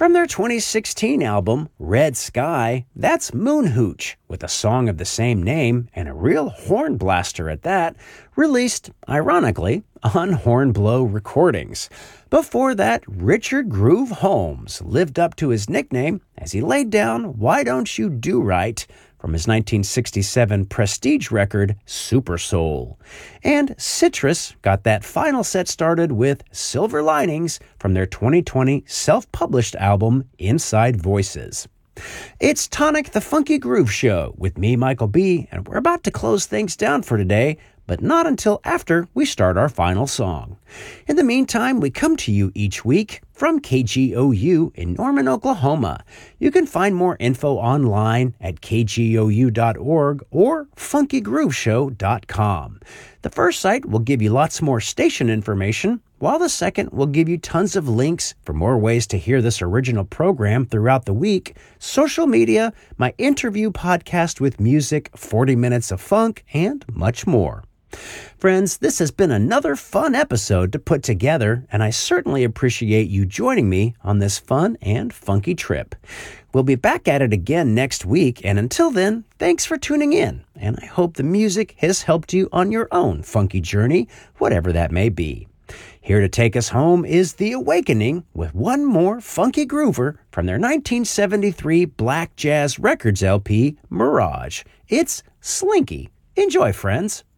From their 2016 album, Red Sky, that's Moon Hooch, with a song of the same name and a real horn blaster at that, released, ironically, on Hornblow Recordings. Before that, Richard Groove Holmes lived up to his nickname as he laid down Why Don't You Do Right from his 1967 prestige record, Super Soul. And Citrus got that final set started with Silver Linings from their 2020 self-published album, Inside Voices. It's Tonic the Funky Groove Show with me, Michael B., and we're about to close things down for today, but not until after we start our final song. In the meantime, we come to you each week from KGOU in Norman, Oklahoma. You can find more info online at kgou.org or funkygrooveshow.com. The first site will give you lots more station information, while the second will give you tons of links for more ways to hear this original program throughout the week, social media, my interview podcast with music, 40 Minutes of Funk, and much more. Friends, this has been another fun episode to put together, and I certainly appreciate you joining me on this fun and funky trip. We'll be back at it again next week, and until then, thanks for tuning in, and I hope the music has helped you on your own funky journey, whatever that may be. Here to take us home is The Awakening with one more funky groover from their 1973 Black Jazz Records LP, Mirage. It's Slinky. Enjoy, friends.